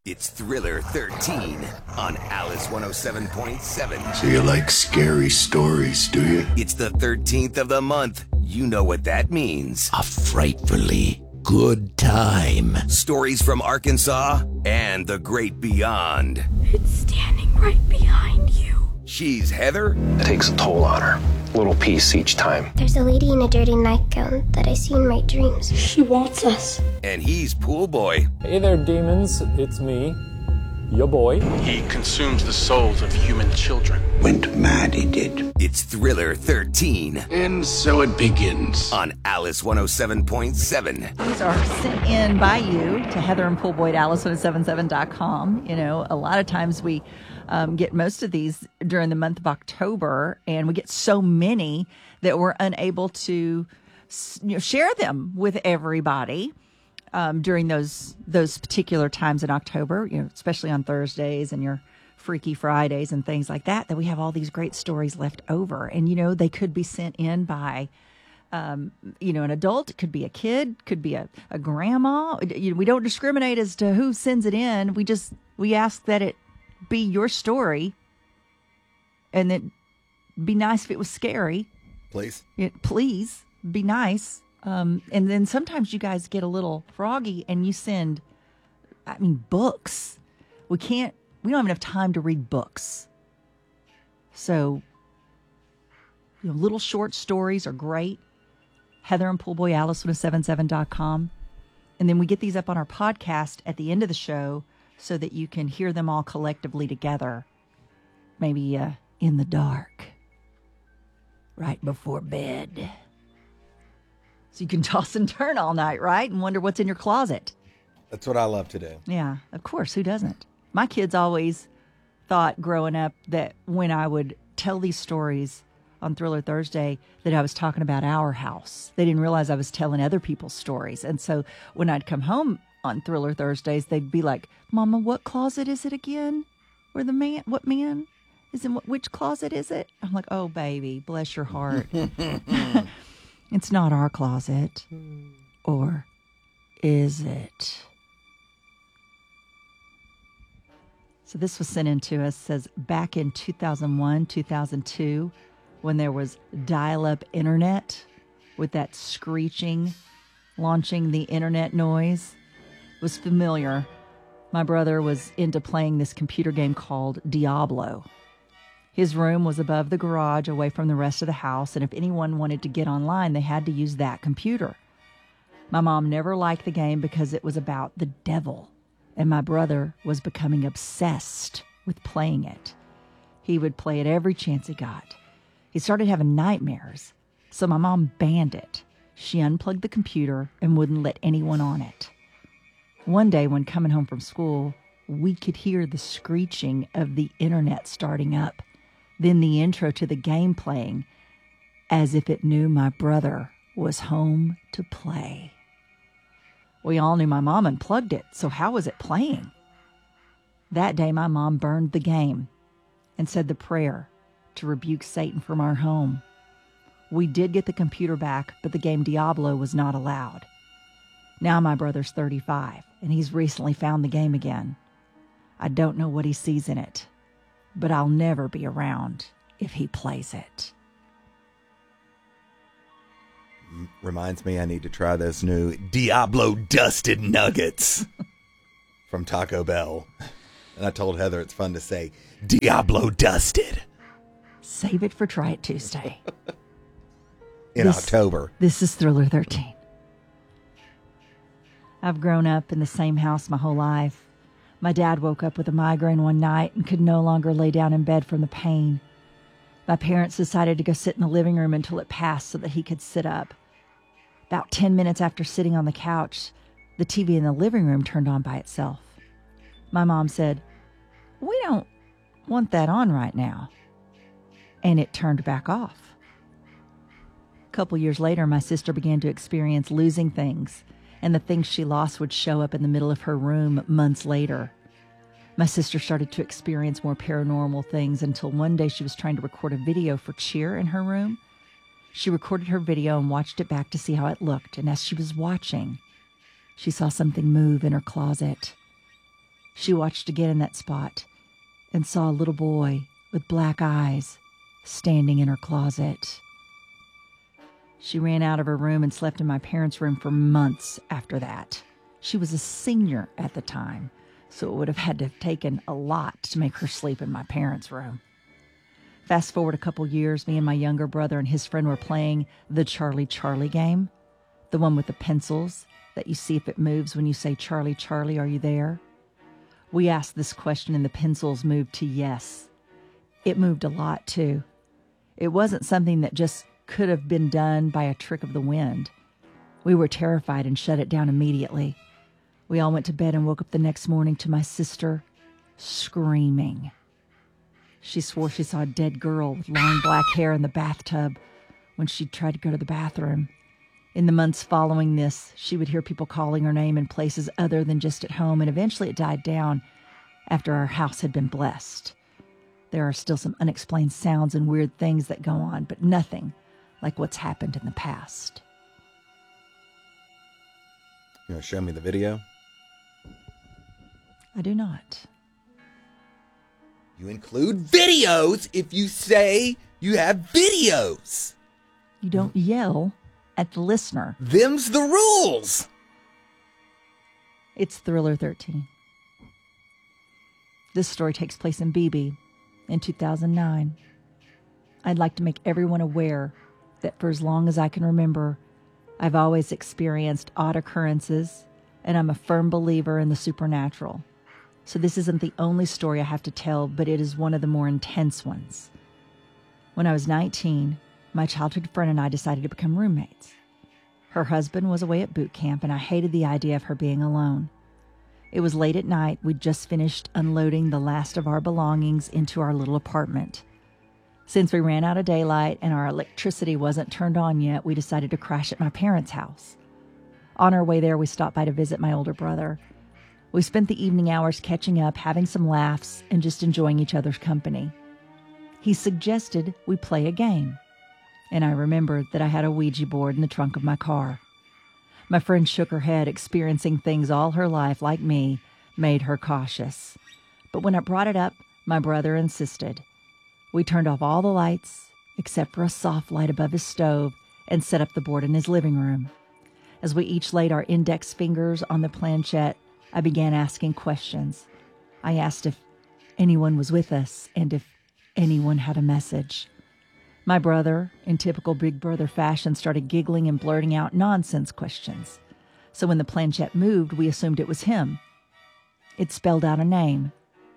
It's Thriller 13 on Alice 107.7. So you like scary stories, do you? It's the 13th of the month. You know what that means. A frightfully good time. Stories from Arkansas and the great beyond. It's standing right behind you. She's Heather. It takes a toll on her. A little piece each time. There's a lady in a dirty nightgown that I see in my dreams. She wants us. And he's Pool Boy. Hey there, demons. It's me, your boy. He consumes the souls of human children. Went mad, he did. It's Thriller 13 And so it begins. on Alice 107.7. These are sent in by you to Heather and Pool Boy at alice1077.com. You know, a lot of times we get most of these during the month of October, and we get so many that we're unable to share them with everybody during those particular times in October, especially on Thursdays and your Freaky Fridays and things like that we have all these great stories left over. And, they could be sent in by an adult. It could be a kid, could be a grandma. We don't discriminate as to who sends it in. We ask that it be your story, and it'd be nice if it was scary. Please. Please be nice. And then sometimes you guys get a little froggy and you send, books. We don't have enough time to read books. So, little short stories are great. Heather and Pool Boy, alice1077.com. And then we get these up on our podcast at the end of the show so that you can hear them all collectively together. Maybe in the dark, right before bed. So you can toss and turn all night, right? And wonder what's in your closet. That's what I love to do. Yeah, of course. Who doesn't? My kids always thought growing up that when I would tell these stories on Thriller Thursday that I was talking about our house. They didn't realize I was telling other people's stories. And so when I'd come home on Thriller Thursdays, they'd be like, Mama, what closet is it again? Where what man is in which closet is it? I'm like, oh, baby, bless your heart. It's not our closet. Or is it? So this was sent in to us. Says back in 2001, 2002, when there was dial-up internet with that screeching, launching the internet noise, was familiar. My brother was into playing this computer game called Diablo. His room was above the garage, away from the rest of the house, and if anyone wanted to get online, they had to use that computer. My mom never liked the game because it was about the devil, and my brother was becoming obsessed with playing it. He would play it every chance he got. He started having nightmares, so my mom banned it. She unplugged the computer and wouldn't let anyone on it. One day when coming home from school, we could hear the screeching of the internet starting up, then the intro to the game playing, as if it knew my brother was home to play. We all knew my mom unplugged it, so how was it playing? That day my mom burned the game and said the prayer to rebuke Satan from our home. We did get the computer back, but the game Diablo was not allowed. Now my brother's 35, and he's recently found the game again. I don't know what he sees in it, but I'll never be around if he plays it. Reminds me I need to try those new Diablo Dusted Nuggets from Taco Bell. And I told Heather it's fun to say Diablo Dusted. Save it for Try It Tuesday. In October. This is Thriller 13. I've grown up in the same house my whole life. My dad woke up with a migraine one night and could no longer lay down in bed from the pain. My parents decided to go sit in the living room until it passed so that he could sit up. About 10 minutes after sitting on the couch, the TV in the living room turned on by itself. My mom said, "We don't want that on right now." And it turned back off. A couple years later, my sister began to experience losing things, and the things she lost would show up in the middle of her room months later. My sister started to experience more paranormal things until one day she was trying to record a video for cheer in her room. She recorded her video and watched it back to see how it looked, and as she was watching, she saw something move in her closet. She watched again in that spot and saw a little boy with black eyes standing in her closet. She ran out of her room and slept in my parents' room for months after that. She was a senior at the time, so it would have had to have taken a lot to make her sleep in my parents' room. Fast forward a couple years, me and my younger brother and his friend were playing the Charlie Charlie game, the one with the pencils that you see if it moves when you say, "Charlie, Charlie, are you there?" We asked this question and the pencils moved to yes. It moved a lot too. It wasn't something that just could have been done by a trick of the wind. We were terrified and shut it down immediately. We all went to bed and woke up the next morning to my sister screaming. She swore she saw a dead girl with long black hair in the bathtub when she tried to go to the bathroom. In the months following this, she would hear people calling her name in places other than just at home, and eventually it died down after our house had been blessed. There are still some unexplained sounds and weird things that go on, but nothing like what's happened in the past. You want to show me the video? I do not. You include videos if you say you have videos. You don't yell at the listener. Them's the rules. It's Thriller 13. This story takes place in Beebe in 2009. I'd like to make everyone aware that for as long as I can remember, I've always experienced odd occurrences, and I'm a firm believer in the supernatural. So this isn't the only story I have to tell, but it is one of the more intense ones. When I was 19, my childhood friend and I decided to become roommates. Her husband was away at boot camp, and I hated the idea of her being alone. It was late at night. We'd just finished unloading the last of our belongings into our little apartment. Since we ran out of daylight and our electricity wasn't turned on yet, we decided to crash at my parents' house. On our way there, we stopped by to visit my older brother. We spent the evening hours catching up, having some laughs, and just enjoying each other's company. He suggested we play a game, and I remembered that I had a Ouija board in the trunk of my car. My friend shook her head. Experiencing things all her life, like me, made her cautious. But when I brought it up, my brother insisted. We turned off all the lights, except for a soft light above his stove, and set up the board in his living room. As we each laid our index fingers on the planchette, I began asking questions. I asked if anyone was with us and if anyone had a message. My brother, in typical big brother fashion, started giggling and blurting out nonsense questions. So when the planchette moved, we assumed it was him. It spelled out a name.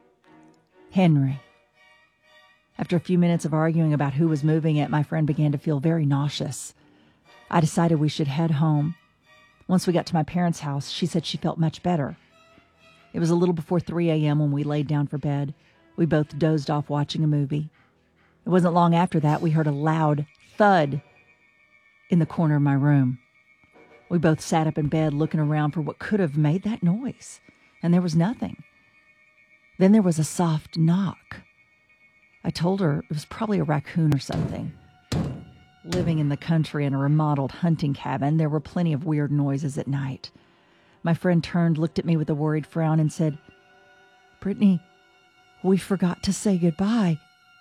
Henry. After a few minutes of arguing about who was moving it, my friend began to feel very nauseous. I decided we should head home. Once we got to my parents' house, she said she felt much better. It was a little before 3 a.m. when we laid down for bed. We both dozed off watching a movie. It wasn't long after that we heard a loud thud in the corner of my room. We both sat up in bed looking around for what could have made that noise, and there was nothing. Then there was a soft knock. I told her it was probably a raccoon or something. Living in the country in a remodeled hunting cabin, there were plenty of weird noises at night. My friend turned, looked at me with a worried frown, and said, "Brittany, we forgot to say goodbye."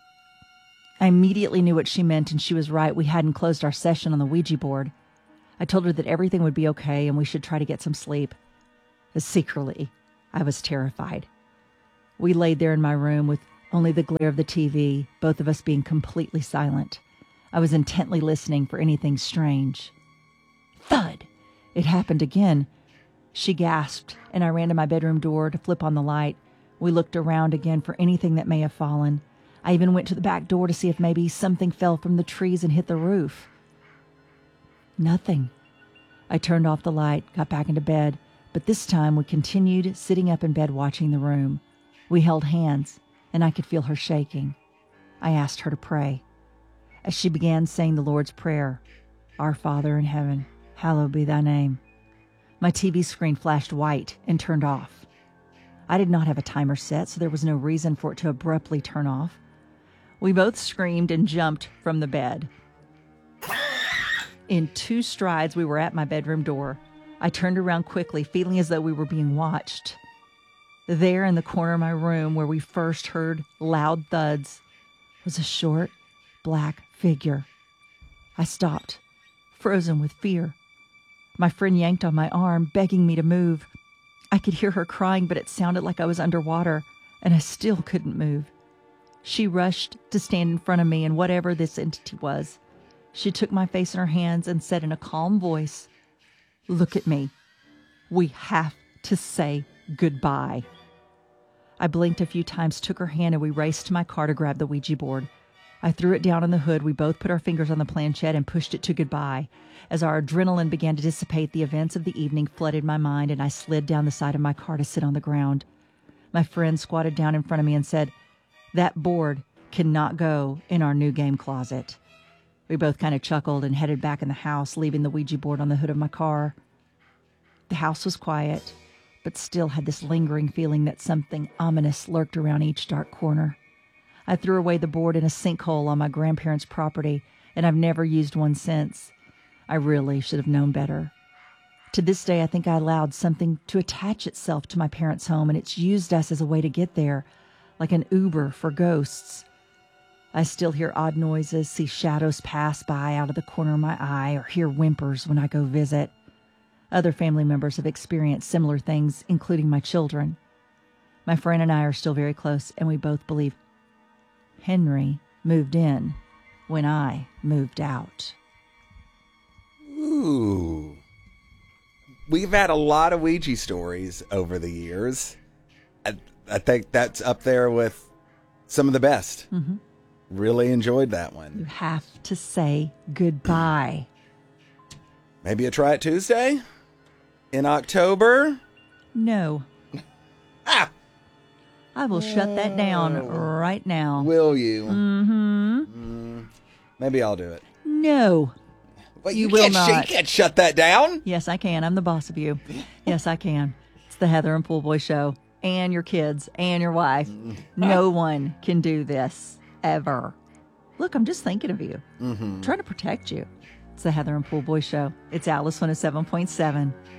I immediately knew what she meant, and she was right. We hadn't closed our session on the Ouija board. I told her that everything would be okay and we should try to get some sleep. Secretly, I was terrified. We laid there in my room with only the glare of the TV, both of us being completely silent. I was intently listening for anything strange. Thud! It happened again. She gasped, and I ran to my bedroom door to flip on the light. We looked around again for anything that may have fallen. I even went to the back door to see if maybe something fell from the trees and hit the roof. Nothing. I turned off the light, got back into bed, but this time we continued sitting up in bed watching the room. We held hands, and I could feel her shaking. I asked her to pray. As she began saying the Lord's Prayer, "Our Father in heaven, hallowed be thy name," my TV screen flashed white and turned off. I did not have a timer set, so there was no reason for it to abruptly turn off. We both screamed and jumped from the bed. In 2 strides, we were at my bedroom door. I turned around quickly, feeling as though we were being watched. There in the corner of my room where we first heard loud thuds was a short, black figure. I stopped, frozen with fear. My friend yanked on my arm, begging me to move. I could hear her crying, but it sounded like I was underwater, and I still couldn't move. She rushed to stand in front of me, and whatever this entity was, she took my face in her hands and said in a calm voice, "Look at me. We have to say goodbye." I blinked a few times, took her hand, and we raced to my car to grab the Ouija board. I threw it down on the hood. We both put our fingers on the planchette and pushed it to goodbye. As our adrenaline began to dissipate, the events of the evening flooded my mind, and I slid down the side of my car to sit on the ground. My friend squatted down in front of me and said, "That board cannot go in our new game closet." We both kind of chuckled and headed back in the house, leaving the Ouija board on the hood of my car. The house was quiet, but still had this lingering feeling that something ominous lurked around each dark corner. I threw away the board in a sinkhole on my grandparents' property, and I've never used one since. I really should have known better. To this day, I think I allowed something to attach itself to my parents' home, and it's used us as a way to get there, like an Uber for ghosts. I still hear odd noises, see shadows pass by out of the corner of my eye, or hear whimpers when I go visit. Other family members have experienced similar things, including my children. My friend and I are still very close, and we both believe Henry moved in when I moved out. Ooh. We've had a lot of Ouija stories over the years. I think that's up there with some of the best. Mm-hmm. Really enjoyed that one. You have to say goodbye. Maybe a Try It Tuesday in October? No. Ah! I will shut that down right now. Will you? Mm-hmm. Maybe I'll do it. No. Well, you will not. You can't shut that down. Yes, I can. I'm the boss of you. Yes, I can. It's the Heather and Pool Boy Show. And your kids and your wife. No one can do this, ever. Look, I'm just thinking of you. I'm trying to protect you. It's the Heather and Pool Boy Show. It's Alice 107.7.